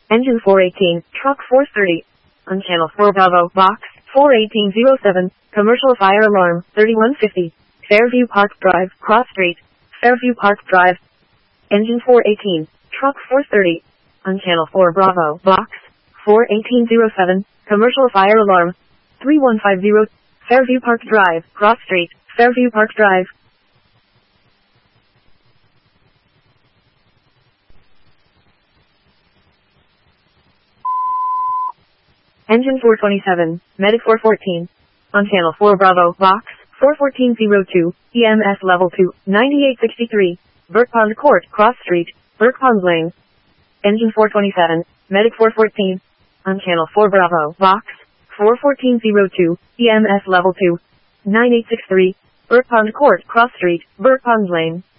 Engine 418, truck 430. On channel 4 Bravo, box 41807, commercial fire alarm 3150. Fairview Park Drive, Cross Street, Fairview Park Drive. Engine 418, truck 430. On channel 4 Bravo, box 41807, commercial fire alarm 3150. Fairview Park Drive, Cross Street, Fairview Park Drive. Engine 427, Medic 414. On channel 4 Bravo, box 41402, EMS level 2, 9863. Burke Pond Court, Cross Street, Burke Pond Lane. Engine 427, Medic 414. On channel 4 Bravo, box 41402, EMS level 2, 9863. Burke Pond Court, Cross Street, Burke Pond Lane.